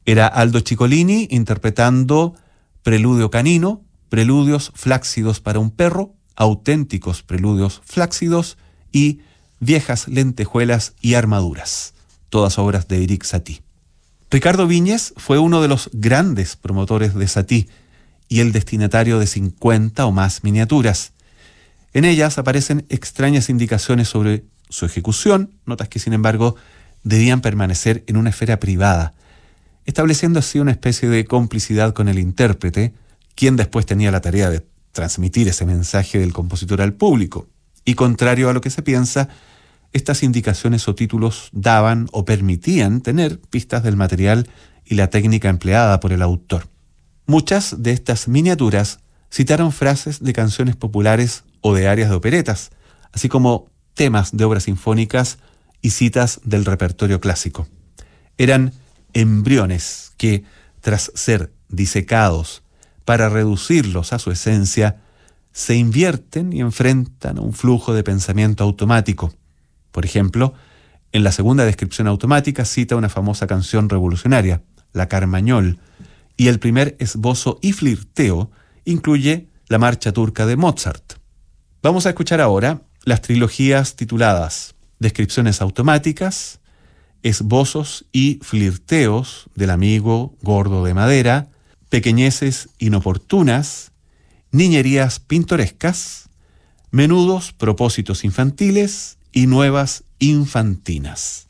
Era Aldo Ciccolini interpretando Preludio canino, Preludios flácidos para un perro, Auténticos preludios flácidos y Viejas lentejuelas y armaduras, todas obras de Erik Satie. Ricardo Viñes fue uno de los grandes promotores de Satie y el destinatario de 50 o más miniaturas. En ellas aparecen extrañas indicaciones sobre su ejecución, notas que sin embargo debían permanecer en una esfera privada, estableciendo así una especie de complicidad con el intérprete, quien después tenía la tarea de transmitir ese mensaje del compositor al público. Y contrario a lo que se piensa, estas indicaciones o títulos daban o permitían tener pistas del material y la técnica empleada por el autor. Muchas de estas miniaturas citaron frases de canciones populares o de arias de operetas, así como temas de obras sinfónicas y citas del repertorio clásico. Eran embriones que, tras ser disecados para reducirlos a su esencia, se invierten y enfrentan a un flujo de pensamiento automático. Por ejemplo, en la segunda descripción automática cita una famosa canción revolucionaria, La Carmañol, y el primer esbozo y flirteo incluye la marcha turca de Mozart. Vamos a escuchar ahora las trilogías tituladas Descripciones automáticas, Esbozos y flirteos del amigo gordo de madera, Pequeñeces inoportunas, Niñerías pintorescas, Menudos propósitos infantiles y Nuevas infantinas.